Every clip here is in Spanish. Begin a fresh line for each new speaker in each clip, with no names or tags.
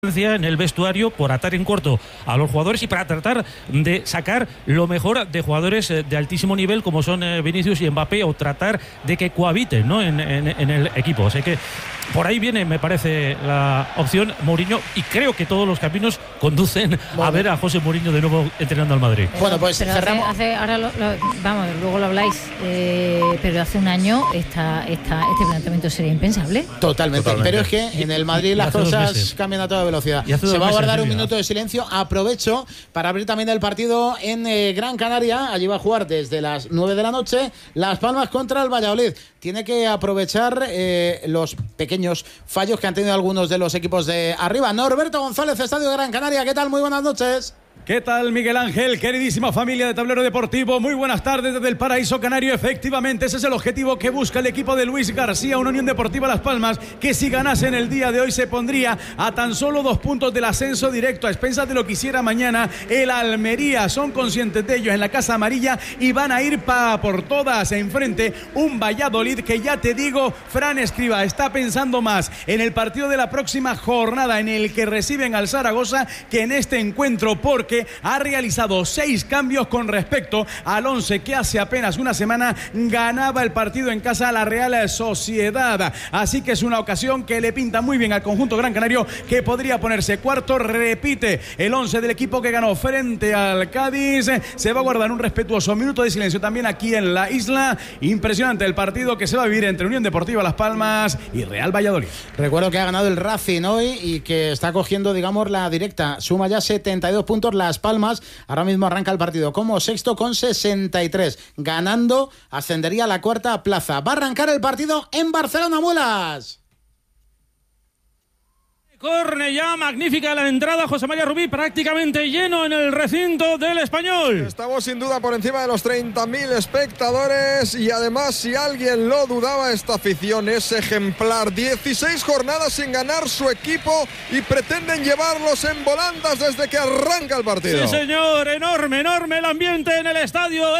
en el vestuario por atar en corto a los jugadores y para tratar de sacar lo mejor de jugadores de altísimo nivel como son Vinicius y Mbappé, o tratar de que cohabiten, ¿no? en el equipo. O sea que por ahí viene, me parece, la opción Mourinho, y creo que todos los caminos conducen a ver a José Mourinho de nuevo entrenando al Madrid.
Bueno, pues
cerramos. Ahora vamos, luego lo habláis, pero hace un año este planteamiento sería impensable.
Totalmente. Pero es que en el Madrid las cosas cambian a toda velocidad. Se va a guardar un minuto de silencio. Aprovecho para abrir también el partido en Gran Canaria. Allí va a jugar desde las 9 de la noche Las Palmas contra el Valladolid. Tiene que aprovechar los pequeños fallos que han tenido algunos de los equipos de arriba. Norberto González, Estadio de Gran Canaria. ¿Qué tal? Muy buenas noches.
¿Qué tal, Miguel Ángel? Queridísima familia de Tablero Deportivo, muy buenas tardes desde el Paraíso Canario. Efectivamente, ese es el objetivo que busca el equipo de Luis García, una Unión Deportiva Las Palmas, que si ganase en el día de hoy se pondría a tan solo 2 puntos del ascenso directo, a expensas de lo que hiciera mañana el Almería. Son conscientes de ello en la Casa Amarilla y van a ir por todas. Enfrente un Valladolid que, ya te digo, Fran Escribá está pensando más en el partido de la próxima jornada, en el que reciben al Zaragoza, que en este encuentro, porque ha realizado 6 cambios con respecto al 11 que hace apenas una semana ganaba el partido en casa a la Real Sociedad. Así que es una ocasión que le pinta muy bien al conjunto gran canario, que podría ponerse cuarto. Repite el 11 del equipo que ganó frente al Cádiz. Se va a guardar un respetuoso minuto de silencio también aquí en la isla. Impresionante el partido que se va a vivir entre Unión Deportiva Las Palmas y Real Valladolid.
Recuerdo que ha ganado el Racing hoy y que está cogiendo, digamos, la directa. Suma ya 72 puntos Las Palmas. Ahora mismo arranca el partido como sexto con 63. Ganando, ascendería a la cuarta plaza. Va a arrancar el partido en Barcelona, Muelas.
Corne ya, magnífica la entrada, José María Rubí, prácticamente lleno en el recinto del Español.
Estamos sin duda por encima de los 30.000 espectadores y además, si alguien lo dudaba, esta afición es ejemplar. 16 jornadas sin ganar su equipo y pretenden llevarlos en volandas desde que arranca el partido.
Sí, señor, enorme el ambiente en el estadio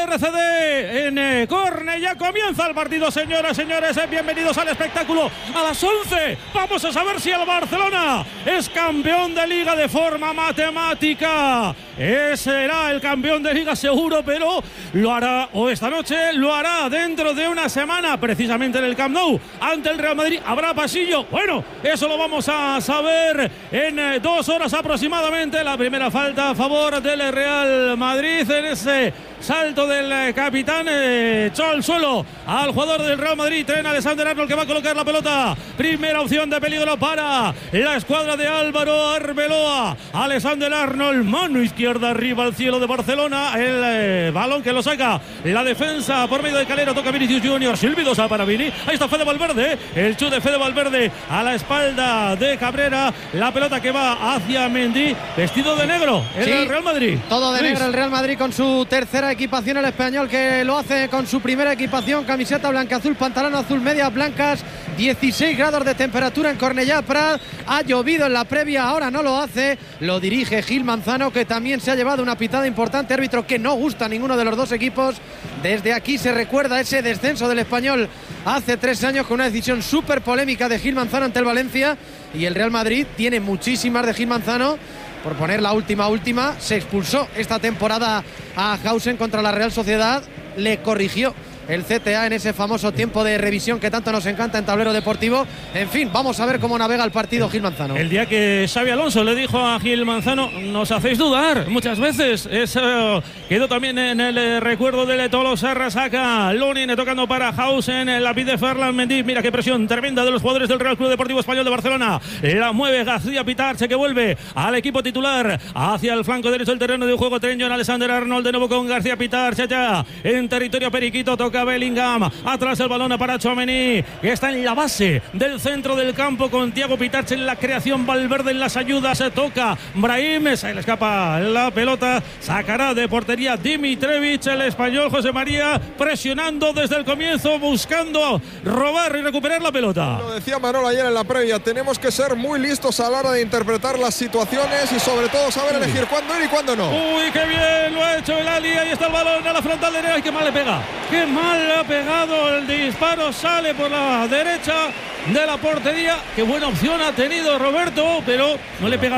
RCD en Corne. Ya comienza el partido, señoras, señores, bienvenidos al espectáculo. A las 11 vamos a saber si el Barcelona es campeón de Liga de forma matemática. Será el campeón de Liga seguro, pero lo hará, o esta noche lo hará dentro de una semana, precisamente en el Camp Nou, ante el Real Madrid. ¿Habrá pasillo? Bueno, eso lo vamos a saber en 2 horas aproximadamente. La primera falta a favor del Real Madrid en ese salto del capitán, echó al suelo al jugador del Real Madrid, Trent Alexander-Arnold, que va a colocar la pelota. Primera opción de peligro para la escuadra de Álvaro Arbeloa. Alexander-Arnold, mano izquierda arriba al cielo de Barcelona. El balón que lo saca la defensa por medio de Calero, toca Vinicius Junior, silbidosa para Vini. Ahí está Fede Valverde, el chute de Fede Valverde a la espalda de Cabrera. La pelota que va hacia Mendy, vestido de negro el Real Madrid.
Todo de negro el Real Madrid con su tercera equipación. El español que lo hace con su primera equipación, camiseta blanca-azul, pantalón azul, medias blancas. 16 grados de temperatura en Cornellà Prat. Ha llovido en la previa, ahora no lo hace. Lo dirige Gil Manzano, que también se ha llevado una pitada importante. Árbitro que no gusta a ninguno de los dos equipos. Desde aquí se recuerda ese descenso del español hace 3 años, con una decisión súper polémica de Gil Manzano ante el Valencia. Y el Real Madrid tiene muchísimas de Gil Manzano. Por poner la última, se expulsó esta temporada a Hausen contra la Real Sociedad. Le corrigió el CTA en ese famoso tiempo de revisión que tanto nos encanta en Tablero Deportivo. En fin, vamos a ver cómo navega el partido Gil Manzano.
El día que Xabi Alonso le dijo a Gil Manzano: nos hacéis dudar muchas veces. Eso quedó también en el recuerdo de Tolosa. Rasaca, Lunin tocando para Hausen, la pide Ferland Mendy. Mira qué presión tremenda de los jugadores del Real Club Deportivo Español de Barcelona. La mueve García Pitarche, que vuelve al equipo titular hacia el flanco derecho del terreno de juego. Trent Alexander-Arnold de nuevo con García Pitarche ya en territorio periquito. Toca Bellingham, atrás el balón para Tchouaméni, que está en la base del centro del campo con Thiago Pitarche en la creación, Valverde en las ayudas. Se toca Brahim, se le escapa la pelota, sacará de portería Dimitrovic. El español José María presionando desde el comienzo, buscando robar y recuperar la pelota.
Lo decía Manolo ayer en la previa, tenemos que ser muy listos a la hora de interpretar las situaciones y sobre todo saber elegir cuándo ir y cuándo no.
Uy, qué bien lo ha hecho el Ali. Ahí está el balón a la frontal derecha. ¡Ay, qué mal le pega! ¡Qué mal le ha pegado! El disparo sale por la derecha de la portería. Qué buena opción ha tenido Roberto, pero no le pega.